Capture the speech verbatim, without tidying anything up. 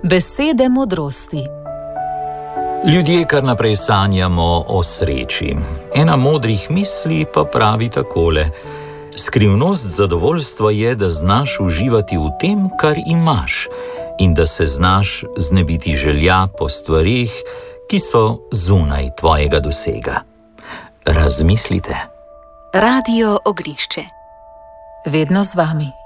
Besede modrosti. Ljudje kar naprej sanjamo o sreči. Ena modrih misli pa pravi takole: skrivnost zadovoljstva je, da znaš uživati v tem, kar imaš, in da se znaš znebiti želja po stvarih, ki so zunaj tvojega dosega. Razmislite. Radio Ognjišče. Vedno z vami.